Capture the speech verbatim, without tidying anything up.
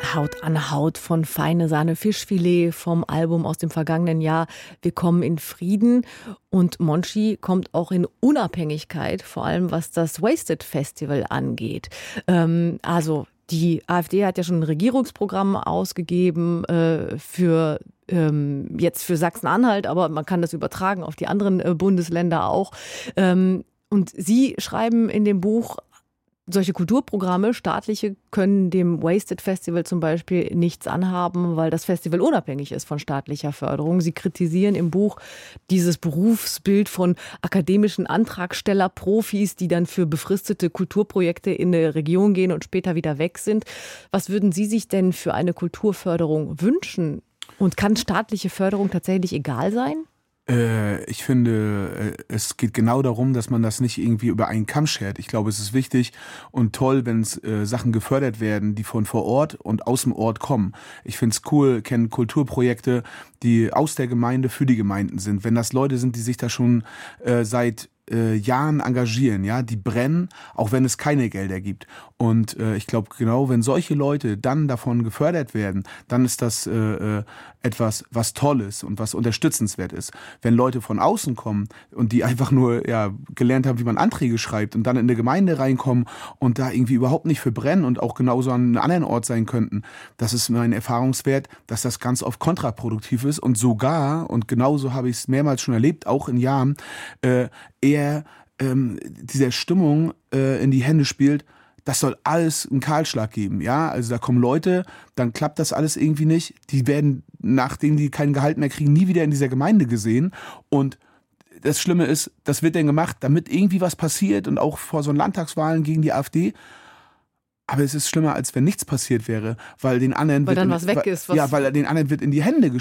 Haut an Haut von Feine Sahne Fischfilet vom Album aus dem vergangenen Jahr Wir kommen in Frieden. Und Monchi kommt auch in Unabhängigkeit, vor allem was das Wasted Festival angeht. Ähm, also die AfD hat ja schon ein Regierungsprogramm ausgegeben äh, für ähm, jetzt für Sachsen-Anhalt, aber man kann das übertragen auf die anderen äh, Bundesländer auch. Ähm, und Sie schreiben in dem Buch, solche Kulturprogramme, staatliche, können dem Wasted Festival zum Beispiel nichts anhaben, weil das Festival unabhängig ist von staatlicher Förderung. Sie kritisieren im Buch dieses Berufsbild von akademischen Antragsteller-Profis, die dann für befristete Kulturprojekte in eine Region gehen und später wieder weg sind. Was würden Sie sich denn für eine Kulturförderung wünschen? Und kann staatliche Förderung tatsächlich egal sein? Ich finde, es geht genau darum, dass man das nicht irgendwie über einen Kamm schert. Ich glaube, es ist wichtig und toll, wenn es äh, Sachen gefördert werden, die von vor Ort und aus dem Ort kommen. Ich finde es cool, kenne Kulturprojekte, die aus der Gemeinde für die Gemeinden sind. Wenn das Leute sind, die sich da schon äh, seit äh, Jahren engagieren, ja, die brennen, auch wenn es keine Gelder gibt. Und äh, ich glaube, genau, wenn solche Leute dann davon gefördert werden, dann ist das äh, etwas, was Tolles und was unterstützenswert ist. Wenn Leute von außen kommen und die einfach nur ja gelernt haben, wie man Anträge schreibt und dann in eine Gemeinde reinkommen und da irgendwie überhaupt nicht für brennen und auch genauso an einem anderen Ort sein könnten, das ist mein Erfahrungswert, dass das ganz oft kontraproduktiv ist und sogar, und genauso habe ich es mehrmals schon erlebt, auch in Jahren, äh, eher ähm, dieser Stimmung äh, in die Hände spielt, das soll alles einen Kahlschlag geben, ja, also da kommen Leute, dann klappt das alles irgendwie nicht, die werden, nachdem die kein Gehalt mehr kriegen, nie wieder in dieser Gemeinde gesehen und das Schlimme ist, das wird dann gemacht, damit irgendwie was passiert und auch vor so Landtagswahlen gegen die AfD. Aber es ist schlimmer, als wenn nichts passiert wäre, weil den anderen weil wird dann in, was weg ist. Was ja, weil den anderen wird in die Hände